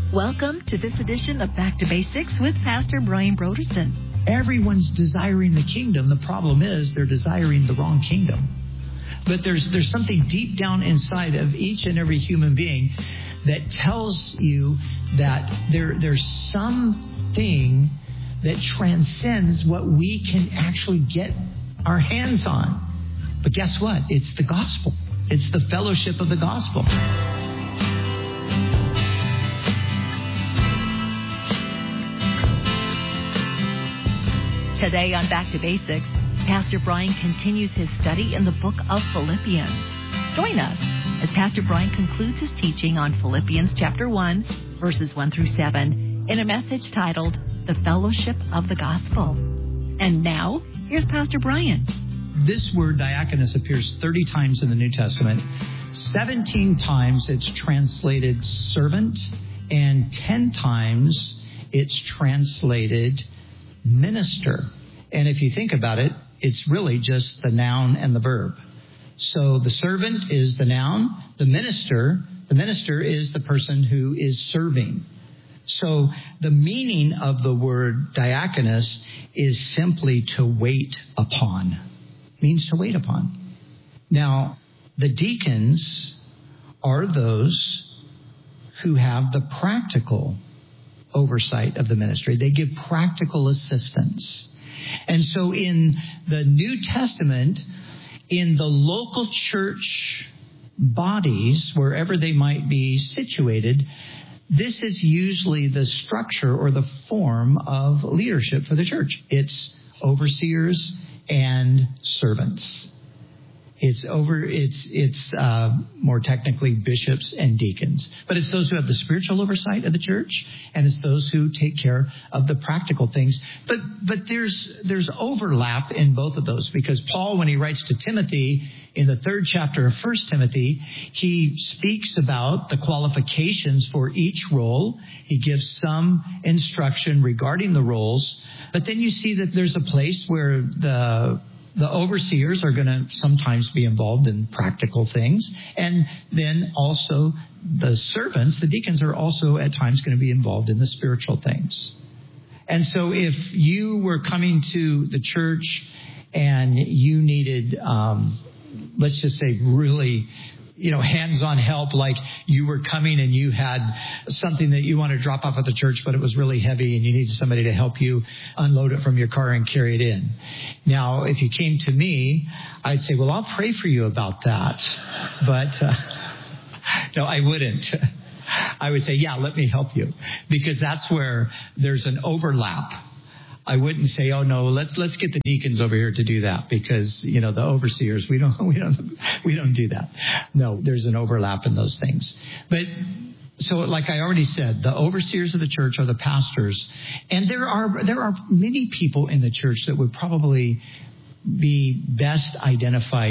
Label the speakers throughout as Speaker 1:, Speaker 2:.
Speaker 1: Welcome to this edition of Back to Basics with Pastor Brian Broderson.
Speaker 2: Everyone's desiring the kingdom. The problem is they're desiring the wrong kingdom. But there's something deep down inside of each and every human being that tells you that there's something that transcends what we can actually get our hands on. But guess what? It's the gospel. It's the fellowship of the gospel.
Speaker 1: Today on Back to Basics, Pastor Brian continues his study in the book of Philippians. Join us as Pastor Brian concludes his teaching on Philippians chapter 1, verses 1 through 7, in a message titled, The Fellowship of the Gospel. And now, here's Pastor Brian.
Speaker 2: This word diakonos appears 30 times in the New Testament. 17 times it's translated servant, and 10 times it's translated minister. And if you think about it, it's really just the noun and the verb. So the servant is the noun. The minister is the person who is serving. So the meaning of the word diakonos is simply to wait upon. It means to wait upon. Now, the deacons are those who have the practical oversight of the ministry. They give practical assistance. And so in the New Testament, in the local church bodies, wherever they might be situated, this is usually the structure or the form of leadership for the church. It's overseers and servants. It's more technically bishops and deacons. But it's those who have the spiritual oversight of the church, and it's those who take care of the practical things. But there's overlap in both of those, because Paul, when he writes to Timothy in the 3rd chapter of 1 Timothy, he speaks about the qualifications for each role. He gives some instruction regarding the roles. But then you see that there's a place where the overseers are going to sometimes be involved in practical things. And then also the servants, the deacons, are also at times going to be involved in the spiritual things. And so if you were coming to the church and you needed, let's just say really, hands-on help, like you were coming and you had something that you wanted to drop off at the church, but it was really heavy and you needed somebody to help you unload it from your car and carry it in. Now, if you came to me, I'd say, well, I'll pray for you about that. But no, I wouldn't. I would say, yeah, let me help you, because that's where there's an overlap. I wouldn't say, oh no, let's get the deacons over here to do that, because the overseers, we don't do that. No, there's an overlap in those things. But so, like I already said, the overseers of the church are the pastors, and there are many people in the church that would probably be best identified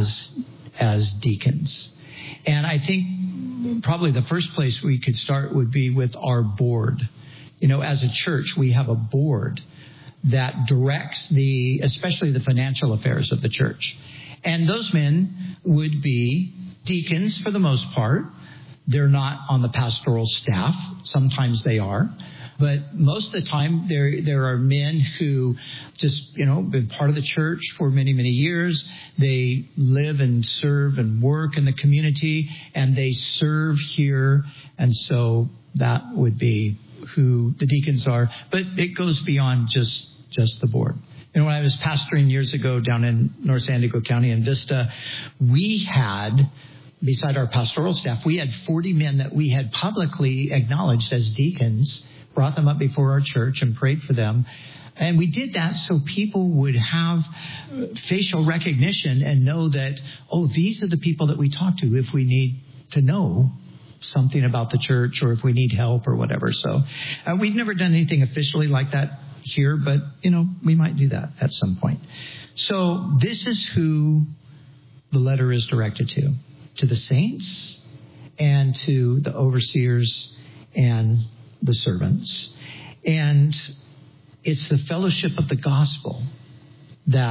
Speaker 2: as deacons. And I think probably the first place we could start would be with our board. As a church, we have a board that directs especially the financial affairs of the church. And those men would be deacons for the most part. They're not on the pastoral staff. Sometimes they are. But most of the time, there are men who just, been part of the church for many, many years. They live and serve and work in the community, and they serve here. And so that would be who the deacons are. But it goes beyond just the board. When I was pastoring years ago down in North San Diego County in Vista, we had, beside our pastoral staff, we had 40 men that we had publicly acknowledged as deacons, brought them up before our church and prayed for them. And we did that so people would have facial recognition and know that, oh, these are the people that we talk to if we need to know something about the church or if we need help or whatever. So we've never done anything officially like that here, but, we might do that at some point. So this is who the letter is directed to the saints and to the overseers and the servants. And it's the fellowship of the gospel that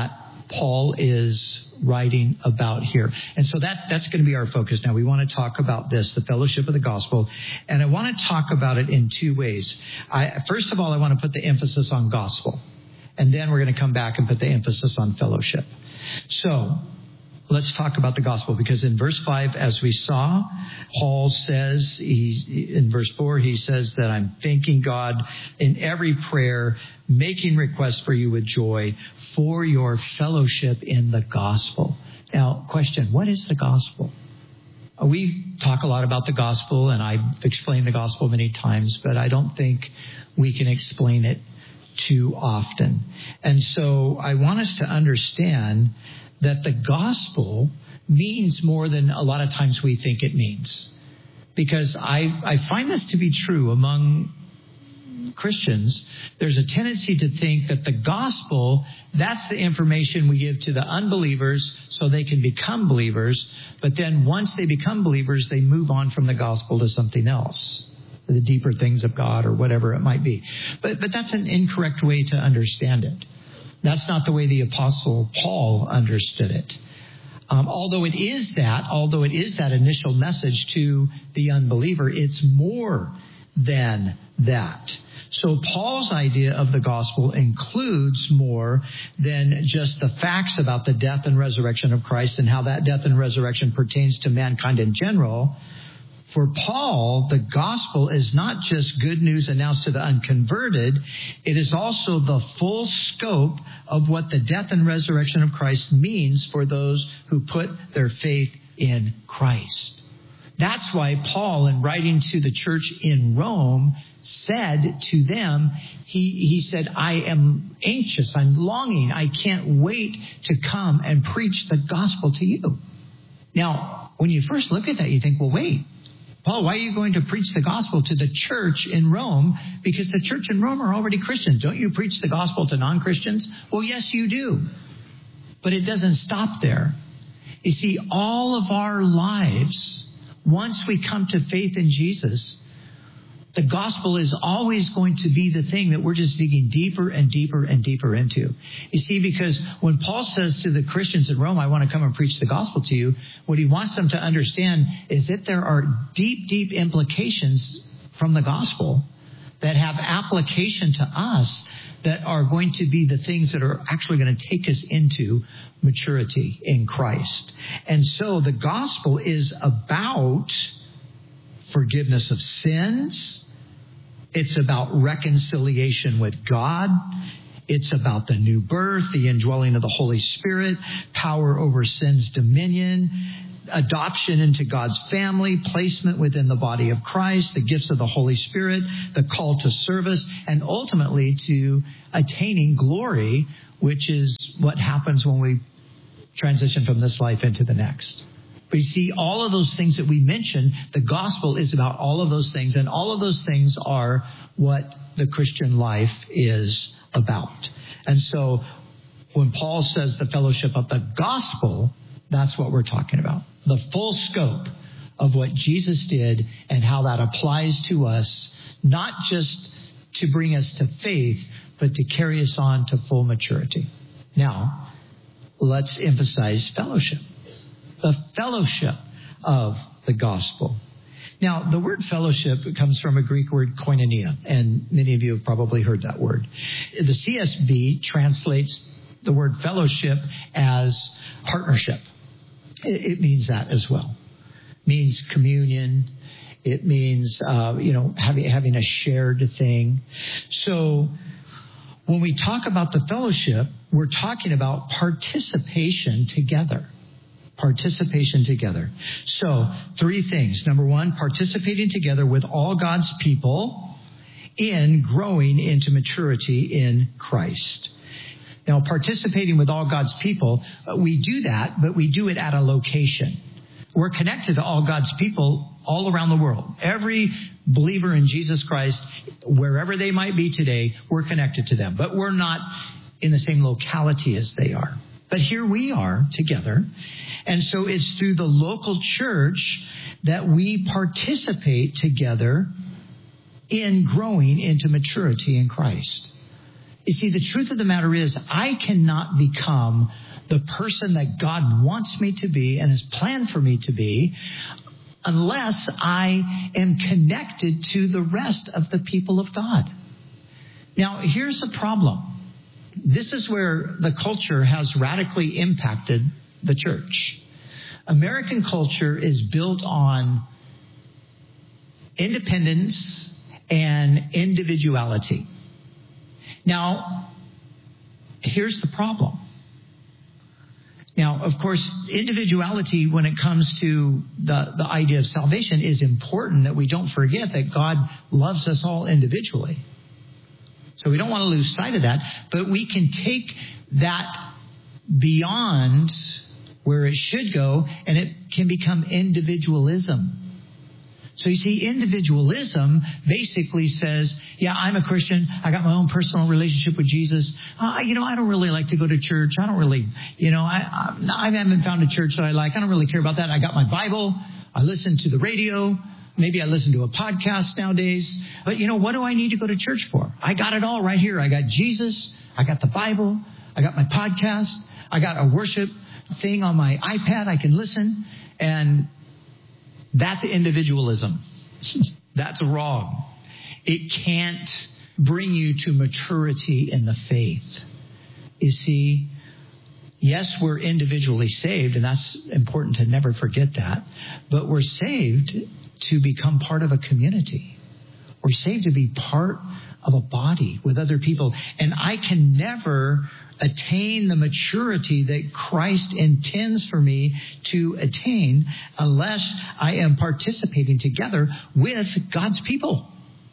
Speaker 2: Paul is writing about here. And so that's going to be our focus now. We want to talk about this, the fellowship of the gospel. And I want to talk about it in two ways. First of all, I want to put the emphasis on gospel. And then we're going to come back and put the emphasis on fellowship. So let's talk about the gospel, because in verse 5, as we saw, Paul says, in verse 4, he says that I'm thanking God in every prayer, making requests for you with joy for your fellowship in the gospel. Now, question, what is the gospel? We talk a lot about the gospel, and I've explained the gospel many times, but I don't think we can explain it too often. And so I want us to understand that the gospel means more than a lot of times we think it means. Because I find this to be true among Christians. There's a tendency to think that the gospel, that's the information we give to the unbelievers so they can become believers. But then once they become believers, they move on from the gospel to something else, the deeper things of God or whatever it might be. But that's an incorrect way to understand it. That's not the way the Apostle Paul understood it. Although it is that initial message to the unbeliever, it's more than that. So Paul's idea of the gospel includes more than just the facts about the death and resurrection of Christ and how that death and resurrection pertains to mankind in general. For Paul, the gospel is not just good news announced to the unconverted. It is also the full scope of what the death and resurrection of Christ means for those who put their faith in Christ. That's why Paul, in writing to the church in Rome, said to them, he said, I am anxious, I'm longing, I can't wait to come and preach the gospel to you. Now, when you first look at that, you think, well, wait. Paul, why are you going to preach the gospel to the church in Rome? Because the church in Rome are already Christians. Don't you preach the gospel to non-Christians? Well, yes, you do. But it doesn't stop there. You see, all of our lives, once we come to faith in Jesus, the gospel is always going to be the thing that we're just digging deeper and deeper and deeper into. You see, because when Paul says to the Christians in Rome, I want to come and preach the gospel to you, what he wants them to understand is that there are deep, deep implications from the gospel that have application to us that are going to be the things that are actually going to take us into maturity in Christ. And so the gospel is about forgiveness of sins. It's about reconciliation with God. It's about the new birth, the indwelling of the Holy Spirit, power over sin's dominion, adoption into God's family, placement within the body of Christ, the gifts of the Holy Spirit, the call to service, and ultimately to attaining glory, which is what happens when we transition from this life into the next. But you see, all of those things that we mentioned, the gospel is about all of those things, and all of those things are what the Christian life is about. And so when Paul says the fellowship of the gospel, that's what we're talking about. The full scope of what Jesus did and how that applies to us, not just to bring us to faith, but to carry us on to full maturity. Now, let's emphasize fellowship. The fellowship of the gospel. Now, the word fellowship comes from a Greek word koinonia, and many of you have probably heard that word. The CSB translates the word fellowship as partnership. It means that as well. It means communion. It means, having a shared thing. So when we talk about the fellowship, we're talking about participation together. Participation together. So, three things. Number one, participating together with all God's people in growing into maturity in Christ. Now, participating with all God's people, we do that, but we do it at a location. We're connected to all God's people all around the world. Every believer in Jesus Christ, wherever they might be today, we're connected to them. But we're not in the same locality as they are. But here we are together. And so it's through the local church that we participate together in growing into maturity in Christ. You see, the truth of the matter is I cannot become the person that God wants me to be and has planned for me to be unless I am connected to the rest of the people of God. Now, here's the problem. This is where the culture has radically impacted the church. American culture is built on independence and individuality. Now, here's the problem. Now, of course, individuality when it comes to the idea of salvation is important, that we don't forget that God loves us all individually. So we don't want to lose sight of that, but we can take that beyond where it should go, and it can become individualism. So you see, individualism basically says, yeah, I'm a Christian. I got my own personal relationship with Jesus. I don't really like to go to church. I don't really, I haven't found a church that I like. I don't really care about that. I got my Bible. I listen to the radio. Maybe I listen to a podcast nowadays. But what do I need to go to church for? I got it all right here. I got Jesus. I got the Bible. I got my podcast. I got a worship thing on my iPad. I can listen. And that's individualism. That's wrong. It can't bring you to maturity in the faith. You see, yes, we're individually saved, and that's important to never forget that. But we're saved to become part of a community. We're saved to be part of a body with other people. And I can never attain the maturity that Christ intends for me to attain unless I am participating together with God's people.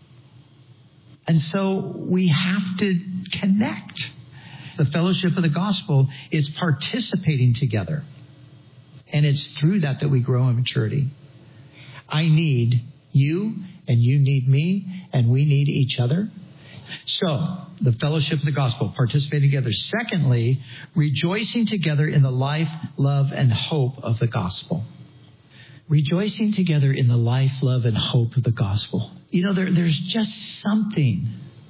Speaker 2: And so we have to connect. The fellowship of the gospel is participating together. And it's through that we grow in maturity. I need you, and you need me, and we need each other. So, the fellowship of the gospel, participating together. Secondly, rejoicing together in the life, love, and hope of the gospel. Rejoicing together in the life, love, and hope of the gospel. There's just something.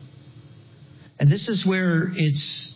Speaker 2: And this is where it's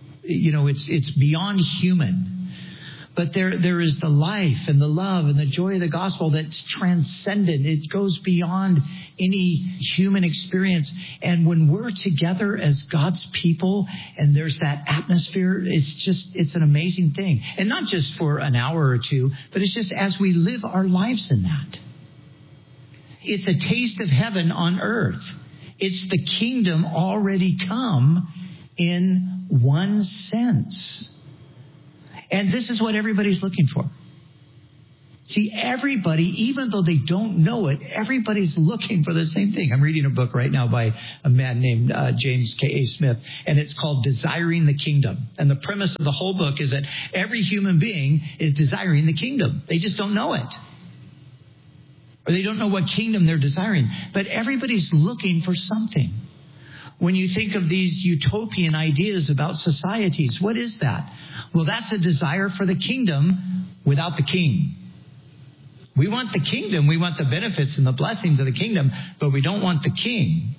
Speaker 2: beyond human. But there is the life and the love and the joy of the gospel that's transcendent. It goes beyond any human experience. And when we're together as God's people and there's that atmosphere, it's an amazing thing. And not just for an hour or two, but it's just as we live our lives in that. It's a taste of heaven on earth. It's the kingdom already come in one sense. And this is what everybody's looking for. See, everybody, even though they don't know it, everybody's looking for the same thing. I'm reading a book right now by a man named James K.A. Smith, and it's called Desiring the Kingdom. And the premise of the whole book is that every human being is desiring the kingdom. They just don't know it. Or they don't know what kingdom they're desiring. But everybody's looking for something. When you think of these utopian ideas about societies, what is that? Well, that's a desire for the kingdom without the king. We want the kingdom. We want the benefits and the blessings of the kingdom, but we don't want the king.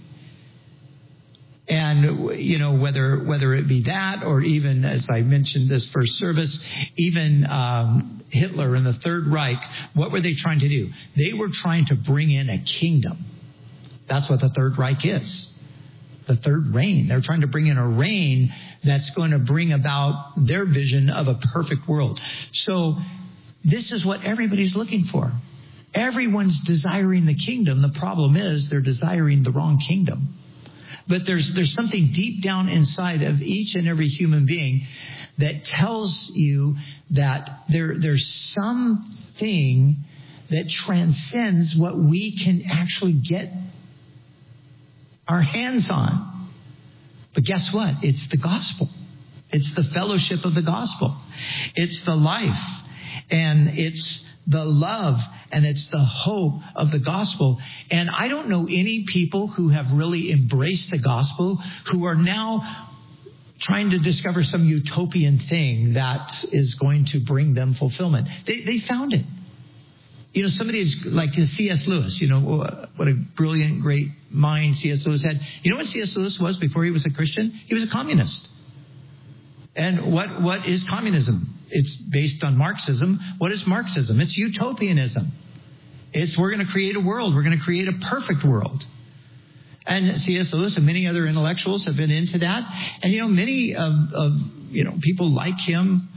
Speaker 2: And, whether it be that or even, as I mentioned this first service, even Hitler and the Third Reich, what were they trying to do? They were trying to bring in a kingdom. That's what the Third Reich is. The third reign. They're trying to bring in a reign that's going to bring about their vision of a perfect world. So this is what everybody's looking for. Everyone's desiring the kingdom. The problem is they're desiring the wrong kingdom. But there's something deep down inside of each and every human being that tells you that there's something that transcends what we can actually get our hands on. But guess what? It's the gospel. It's the fellowship of the gospel. It's the life, and it's the love, and it's the hope of the gospel. And I don't know any people who have really embraced the gospel who are now trying to discover some utopian thing that is going to bring them fulfillment. They found it. Somebody is like C.S. Lewis, what a brilliant, great mind C.S. Lewis had. You know what C.S. Lewis was before he was a Christian? He was a communist. And what is communism? It's based on Marxism. What is Marxism? It's utopianism. We're going to create a world. We're going to create a perfect world. And C.S. Lewis and many other intellectuals have been into that. And, many of people like him,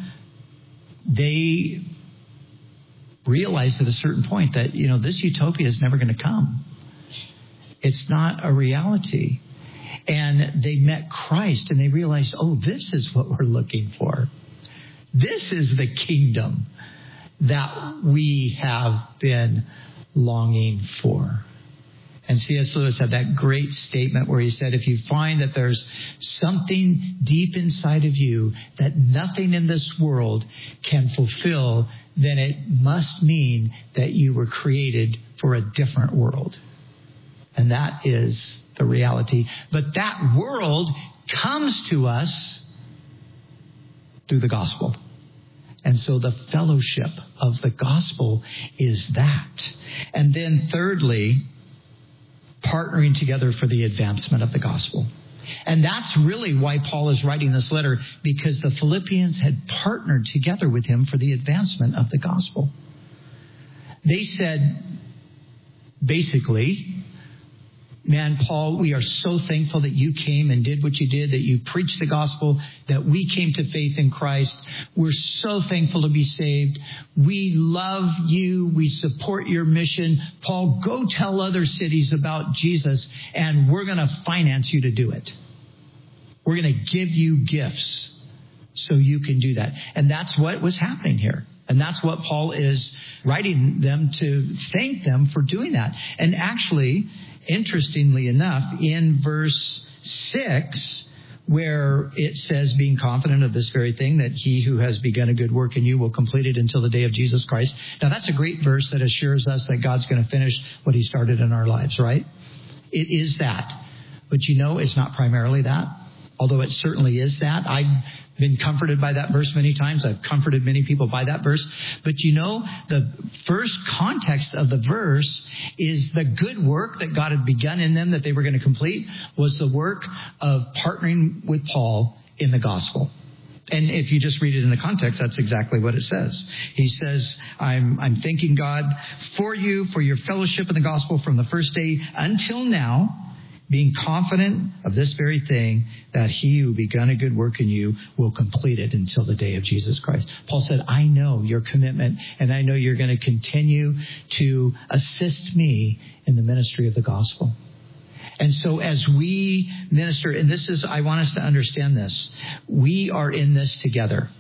Speaker 2: they realized at a certain point that, this utopia is never going to come. It's not a reality. And they met Christ and they realized, this is what we're looking for. This is the kingdom that we have been longing for. And C.S. Lewis had that great statement where he said, if you find that there's something deep inside of you that nothing in this world can fulfill, then it must mean that you were created for a different world. And that is the reality. But that world comes to us through the gospel. And so the fellowship of the gospel is that. And then thirdly, partnering together for the advancement of the gospel. And that's really why Paul is writing this letter, because the Philippians had partnered together with him for the advancement of the gospel. They said, basically, man, Paul, we are so thankful that you came and did what you did, that you preached the gospel, that we came to faith in Christ. We're so thankful to be saved. We love you. We support your mission. Paul, go tell other cities about Jesus, and we're going to finance you to do it. We're going to give you gifts so you can do that. And that's what was happening here. And that's what Paul is writing them to thank them for doing that. And actually, interestingly enough, in verse 6, where it says, being confident of this very thing, that he who has begun a good work in you will complete it until the day of Jesus Christ. Now, that's a great verse that assures us that God's going to finish what he started in our lives, right? It is that. But it's not primarily that, although it certainly is that. I've been comforted by that verse many times. I've comforted many people by that verse. But the first context of the verse is the good work that God had begun in them that they were going to complete was the work of partnering with Paul in the gospel. And if you just read it in the context, that's exactly what it says. He says, I'm thanking God for you, for your fellowship in the gospel from the first day until now, being confident of this very thing, that he who begun a good work in you will complete it until the day of Jesus Christ. Paul said, I know your commitment, and I know you're going to continue to assist me in the ministry of the gospel. And so as we minister, and I want us to understand this, we are in this together.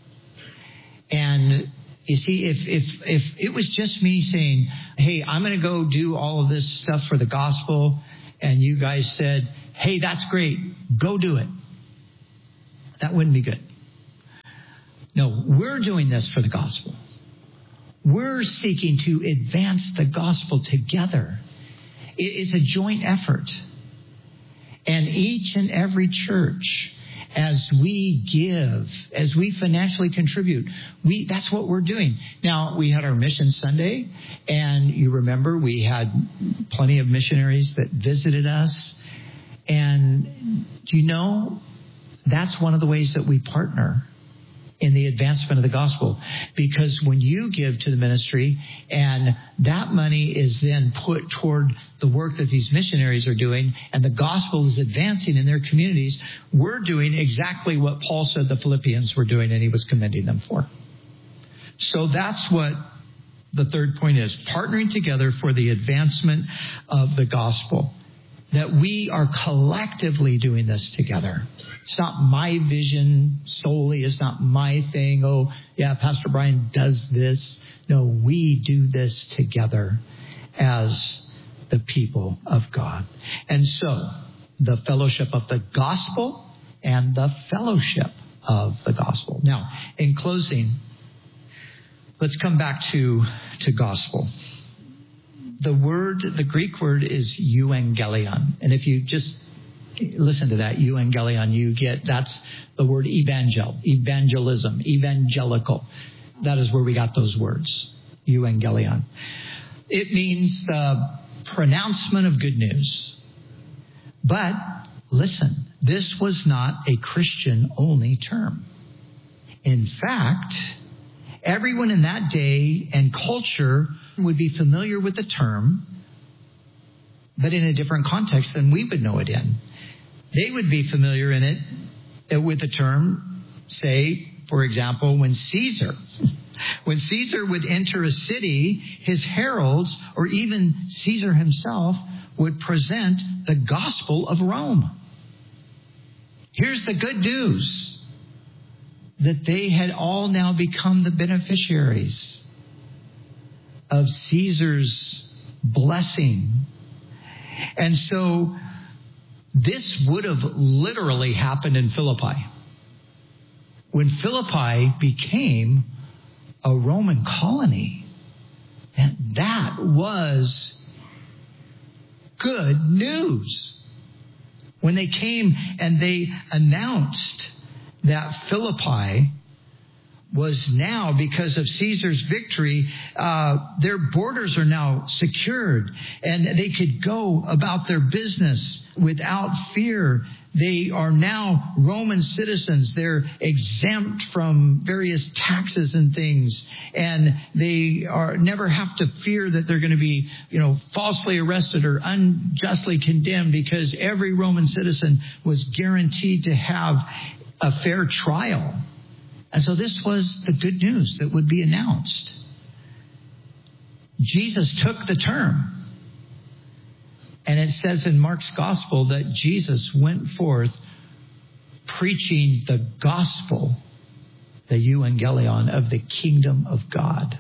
Speaker 2: And you see, if it was just me saying, hey, I'm going to go do all of this stuff for the gospel, and you guys said, hey, that's great, go do it, that wouldn't be good. No, we're doing this for the gospel. We're seeking to advance the gospel together. It's a joint effort. And each and every church, as we give, as we financially contribute, that's what we're doing. Now, we had our Mission Sunday, and you remember we had plenty of missionaries that visited us. And that's one of the ways that we partner in the advancement of the gospel. Because when you give to the ministry and that money is then put toward the work that these missionaries are doing and the gospel is advancing in their communities, we're doing exactly what Paul said the Philippians were doing and he was commending them for. So that's what the third point is, partnering together for the advancement of the gospel. That we are collectively doing this together. It's not my vision solely. It's not my thing. Oh, yeah, Pastor Brian does this. No, we do this together as the people of God. And so, the fellowship of the gospel and the fellowship of the gospel. Now, in closing, let's come back to gospel. The Greek word is euangelion. And if you just listen to that, euangelion, that's the word evangelism, evangelical. That is where we got those words, euangelion. It means the pronouncement of good news. But listen, this was not a Christian-only term. In fact, everyone in that day and culture would be familiar with the term, but in a different context than we would know it in. They would be familiar in it with the term, say, for example, when Caesar would enter a city, his heralds, or even Caesar himself, would present the gospel of Rome. Here's the good news, that they had all now become the beneficiaries of Caesar's blessing. And so this would have literally happened in Philippi. When Philippi became a Roman colony, and that was good news. When they came and they announced that Philippi was now, because of Caesar's victory, their borders are now secured and they could go about their business without fear. They are now Roman citizens. They're exempt from various taxes and things, and they never have to fear that they're going to be, falsely arrested or unjustly condemned, because every Roman citizen was guaranteed to have a fair trial. And so this was the good news that would be announced. Jesus took the term. And it says in Mark's gospel that Jesus went forth preaching the gospel, the euangelion of the kingdom of God.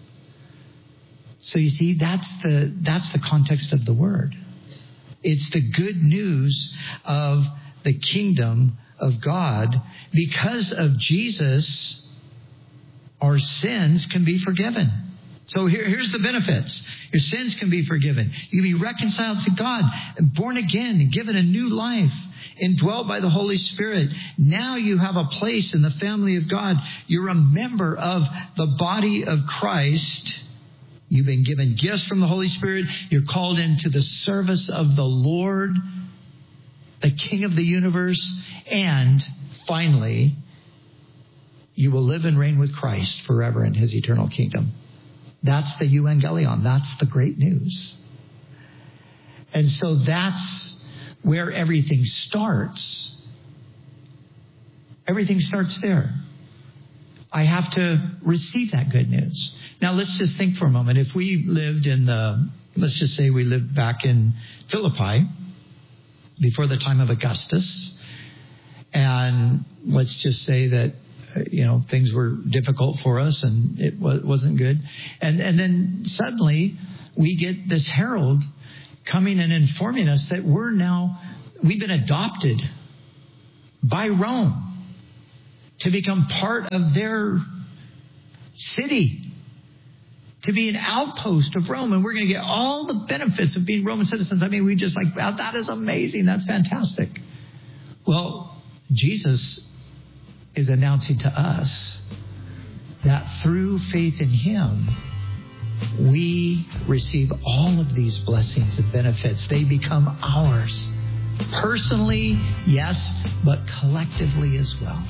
Speaker 2: So you see, that's the context of the word. It's the good news of the kingdom of God. Because of Jesus, our sins can be forgiven. So here's the benefits. Your sins can be forgiven. You can be reconciled to God, and born again, and given a new life, indwelled by the Holy Spirit. Now you have a place in the family of God. You're a member of the body of Christ. You've been given gifts from the Holy Spirit. You're called into the service of the Lord, the King of the universe. And finally, you will live and reign with Christ forever in his eternal kingdom. That's the euangelion. That's the great news. And so that's where everything starts. Everything starts there. I have to receive that good news. Now let's just think for a moment. If we lived let's just say we lived back in Philippi before the time of Augustus, and let's just say that things were difficult for us and it wasn't good. And then suddenly we get this herald coming and informing us that we've been adopted by Rome to become part of their city, to be an outpost of Rome. And we're going to get all the benefits of being Roman citizens. I mean, we just that is amazing. That's fantastic. Well, Jesus is announcing to us that through faith in him, we receive all of these blessings and benefits. They become ours. Personally, yes, but collectively as well.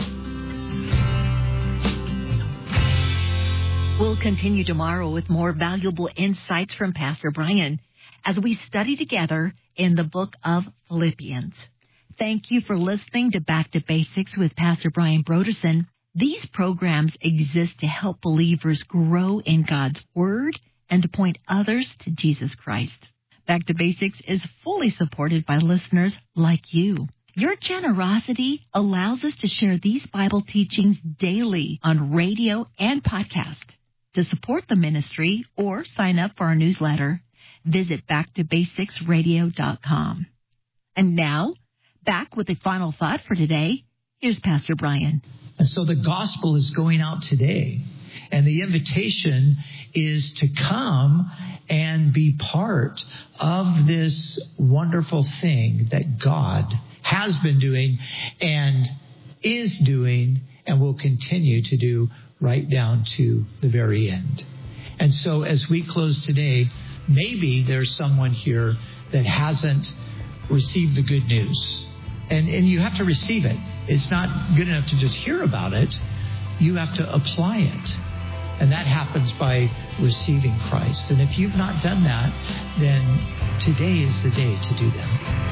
Speaker 1: We'll continue tomorrow with more valuable insights from Pastor Brian as we study together in the book of Philippians. Thank you for listening to Back to Basics with Pastor Brian Brodersen. These programs exist to help believers grow in God's Word and to point others to Jesus Christ. Back to Basics is fully supported by listeners like you. Your generosity allows us to share these Bible teachings daily on radio and podcast. To support the ministry or sign up for our newsletter, visit backtobasicsradio.com. And now, back with the final thought for today. Here's Pastor Brian.
Speaker 2: And so the gospel is going out today. And the invitation is to come and be part of this wonderful thing that God has been doing and is doing and will continue to do right down to the very end. And so as we close today, maybe there's someone here that hasn't received the good news. And you have to receive it. It's not good enough to just hear about it. you have to apply it. And that happens by receiving Christ. And if you've not done that, then today is the day to do that.